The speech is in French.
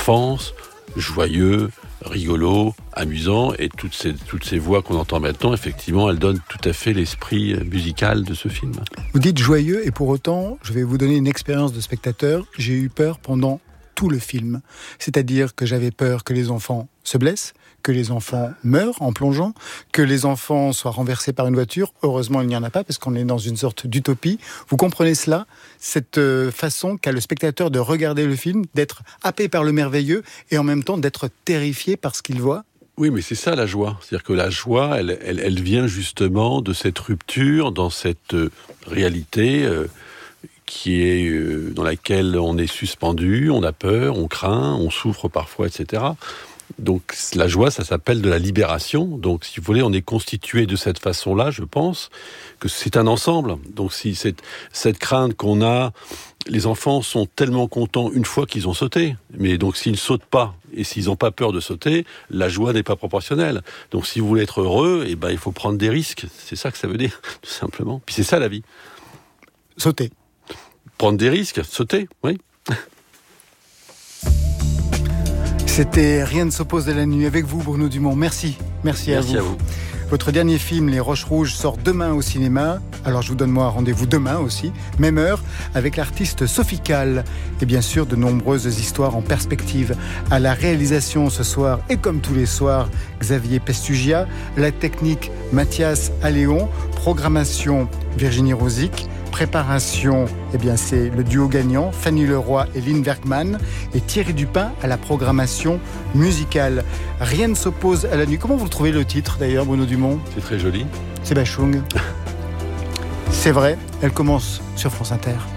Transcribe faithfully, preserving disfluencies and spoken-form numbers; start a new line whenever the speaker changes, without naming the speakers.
d'enfance, joyeux, rigolo, amusant, et toutes ces, toutes ces voix qu'on entend maintenant, effectivement, elles donnent tout à fait l'esprit musical de ce film.
Vous dites joyeux, et pour autant, je vais vous donner une expérience de spectateur. J'ai eu peur pendant tout le film. C'est-à-dire que j'avais peur que les enfants se blessent, que les enfants meurent en plongeant, que les enfants soient renversés par une voiture. Heureusement, il n'y en a pas, parce qu'on est dans une sorte d'utopie. Vous comprenez cela ? Cette façon qu'a le spectateur de regarder le film, d'être happé par le merveilleux, et en même temps d'être terrifié par ce qu'il voit ?
Oui, mais c'est ça la joie. C'est-à-dire que la joie, elle, elle, elle vient justement de cette rupture, dans cette réalité euh, qui est euh, dans laquelle on est suspendu, on a peur, on craint, on souffre parfois, et cetera. Donc la joie, ça s'appelle de la libération. Donc si vous voulez, on est constitué de cette façon-là, je pense, que c'est un ensemble. Donc si cette, cette crainte qu'on a, les enfants sont tellement contents une fois qu'ils ont sauté. Mais donc s'ils ne sautent pas, et s'ils n'ont pas peur de sauter, la joie n'est pas proportionnelle. Donc si vous voulez être heureux, eh ben, il faut prendre des risques. C'est ça que ça veut dire, tout simplement. Puis c'est ça la vie.
Sauter.
Prendre des risques, sauter, oui.
C'était Rien ne s'oppose à la nuit avec vous, Bruno Dumont. Merci. Merci,
Merci
à vous.
à vous.
Votre dernier film, Les Roches Rouges, sort demain au cinéma. Alors je vous donne moi rendez-vous demain aussi, même heure, avec l'artiste Sophie Calle. Et bien sûr, de nombreuses histoires en perspective. À la réalisation ce soir, et comme tous les soirs, Xavier Pestugia. La technique, Mathias Alléon. Programmation, Virginie Rosic. Préparation, eh bien c'est le duo gagnant, Fanny Leroy et Lynn Bergman, et Thierry Dupin à la programmation musicale. Rien ne s'oppose à la nuit. Comment vous trouvez le titre d'ailleurs, Bruno Dumont ?
C'est très joli.
C'est Bachung. C'est vrai, elle commence sur France Inter.